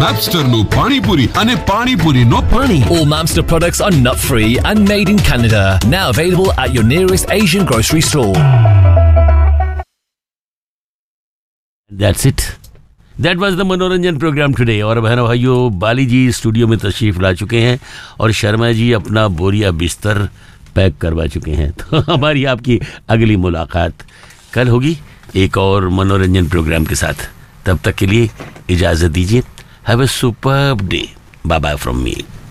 Mapsterનું પાણીપુરી અને પાણીપુરીનો પાણી. All Mamster products are nut-free and made in Canada. Now available at your nearest Asian grocery store. That's it. That was the मनोरंजन programme today. और बहनों भाइयों, बाली जी studio में तशरीफ ला चुके हैं और शर्मा जी अपना बोरिया बिस्तर पैक करवा चुके हैं. तो हमारी आपकी अगली मुलाकात कल होगी एक और मनोरंजन प्रोग्राम के साथ. तब तक के लिए इजाज़त दीजिए. Have a superb day. Bye bye from me.